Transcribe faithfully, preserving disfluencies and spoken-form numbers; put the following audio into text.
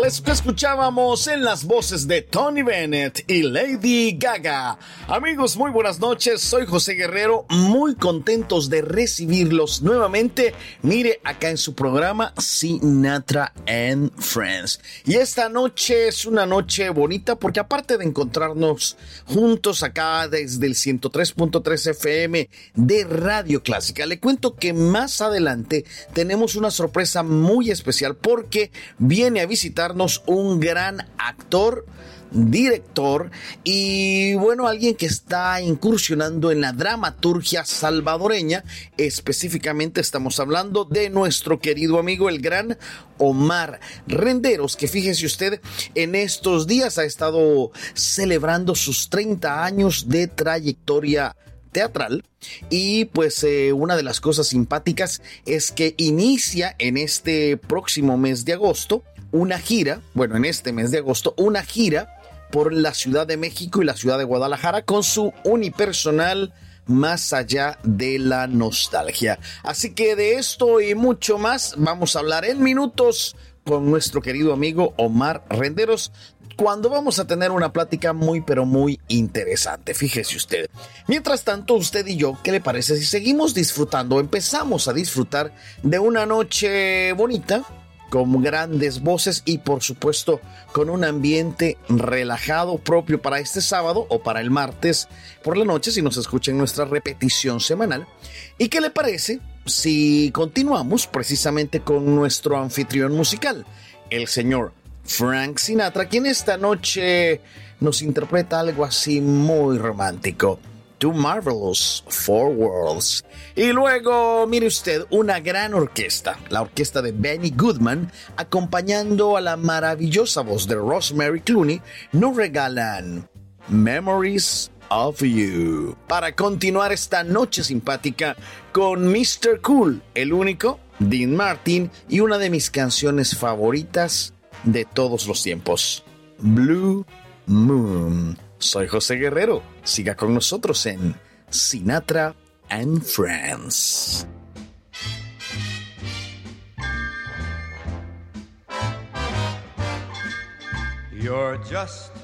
eso que escuchábamos en las voces de Tony Bennett y Lady Gaga. Amigos, muy buenas noches, soy José Guerrero, muy contentos de recibirlos nuevamente, mire, acá en su programa Sinatra and Friends. Y esta noche es una noche bonita porque aparte de encontrarnos juntos acá desde el ciento tres punto tres F M de Radio Clásica, le cuento que más adelante tenemos una sorpresa muy especial porque viene a visitarnos un gran actor, director y bueno, alguien que está incursionando en la dramaturgia salvadoreña. Específicamente estamos hablando de nuestro querido amigo el gran Omar Renderos, que fíjese usted, en estos días ha estado celebrando sus treinta años de trayectoria teatral y pues eh, una de las cosas simpáticas es que inicia en este próximo mes de agosto una gira, bueno en este mes de agosto, una gira por la Ciudad de México y la Ciudad de Guadalajara con su unipersonal Más allá de la nostalgia. Así que de esto y mucho más vamos a hablar en minutos con nuestro querido amigo Omar Renderos, cuando vamos a tener una plática muy pero muy interesante, fíjese usted. Mientras tanto, usted y yo, ¿qué le parece si seguimos disfrutando, empezamos a disfrutar de una noche bonita, con grandes voces y por supuesto con un ambiente relajado propio para este sábado o para el martes por la noche si nos escucha en nuestra repetición semanal? ¿Y qué le parece si continuamos precisamente con nuestro anfitrión musical, el señor Frank Sinatra, quien esta noche nos interpreta algo así muy romántico? Too Marvelous for Worlds. Y luego, mire usted, una gran orquesta, la orquesta de Benny Goodman, acompañando a la maravillosa voz de Rosemary Clooney, nos regalan Memories of You, para continuar esta noche simpática con mister Cool, el único, Dean Martin, y una de mis canciones favoritas de todos los tiempos, Blue Moon. Soy José Guerrero, siga con nosotros en Sinatra and Friends. You're just